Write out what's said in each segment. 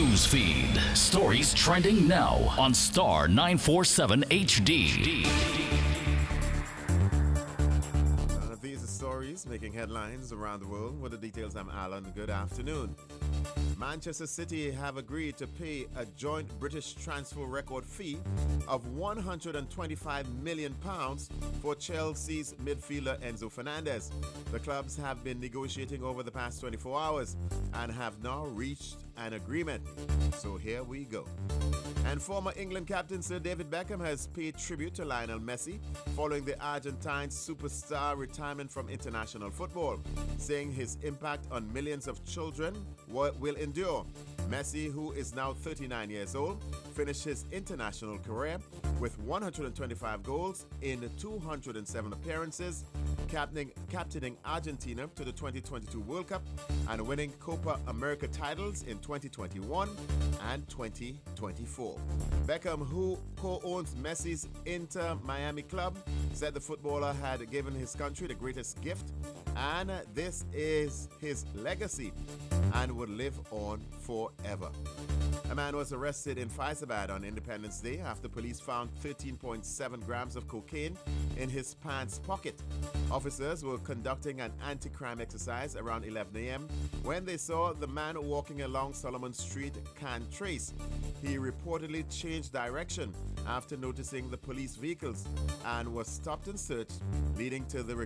News feed. Stories trending now on Star 947 HD. These are stories making headlines around the world. With the details, I'm Alan. Good afternoon. Manchester City have agreed to pay a joint British transfer record fee of £125 million for Chelsea's midfielder Enzo Fernandez. The clubs have been negotiating over the past 24 hours and have now reached an agreement. So here we go. And former England captain Sir David Beckham has paid tribute to Lionel Messi following the Argentine superstar retirement from international football, saying his impact on millions of children will endure. Messi, who is now 39 years old, finished his international career with 125 goals in 207 appearances, captaining Argentina to the 2022 World Cup and winning Copa America titles in 2021 and 2024. Beckham, who co-owns Messi's Inter Miami club, said the footballer had given his country the greatest gift, and this is his legacy and would live on forever. A man was arrested in Faizabad on Independence Day after police found 13.7 grams of cocaine in his pants pocket. Officers were conducting an anti-crime exercise around 11 a.m. when they saw the man walking along Solomon Street, Cantrace. He reportedly changed direction after noticing the police vehicles and was stopped and searched, leading to the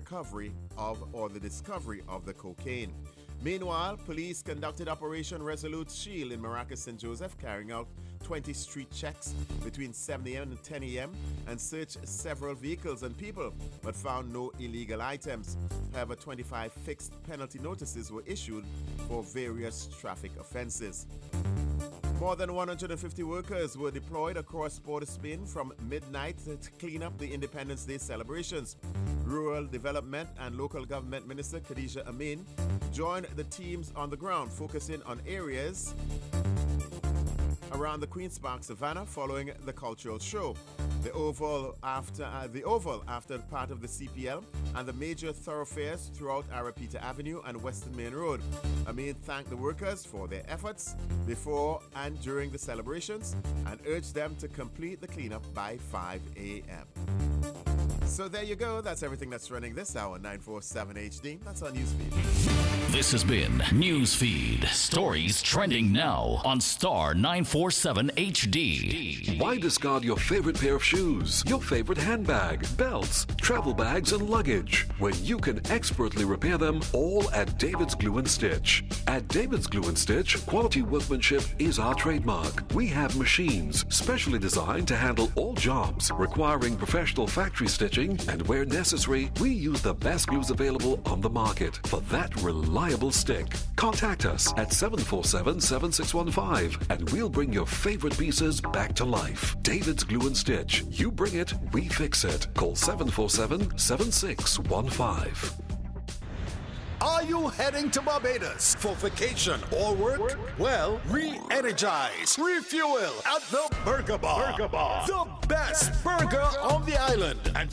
discovery of the cocaine. Meanwhile, police conducted Operation Resolute Shield in Maracas, St. Joseph, carrying out 20 street checks between 7 a.m. and 10 a.m. and searched several vehicles and people, but found no illegal items. However, 25 fixed penalty notices were issued for various traffic offenses. More than 150 workers were deployed across Port of Spain from midnight to clean up the Independence Day celebrations. Rural Development and Local Government Minister Khadija Amin joined the teams on the ground, focusing on areas around the Queen's Park Savannah following the cultural show. The Oval after part of the CPL and the major thoroughfares throughout Arapita Avenue and Western Main Road. Amin thanked the workers for their efforts before and during the celebrations and urged them to complete the cleanup by 5 a.m. So there you go. That's everything that's running this hour, 947 HD. That's our newsfeed. This has been Newsfeed. Stories trending now on Star 947 HD. Why discard your favorite pair of shoes, your favorite handbag, belts, travel bags, and luggage when you can expertly repair them all at David's Glue and Stitch? At David's Glue and Stitch, quality workmanship is our trademark. We have machines specially designed to handle all jobs requiring professional factory stitching, and where necessary, we use the best glues available on the market for that reliable stick. Contact us at 747-7615 and we'll bring your favorite pieces back to life. David's Glue and Stitch. You bring it, we fix it. Call 747-7615. Are you heading to Barbados for vacation or work? Well, re-energize, refuel at the Burger Bar. The best burger on the island. And